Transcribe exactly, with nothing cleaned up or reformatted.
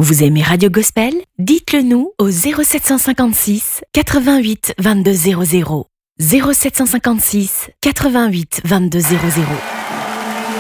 Vous aimez Radio Gospel? Dites-le nous au zéro sept cent cinquante-six quatre-vingt-huit vingt-deux zéro zéro. zéro sept cent cinquante-six quatre-vingt-huit vingt-deux zéro zéro.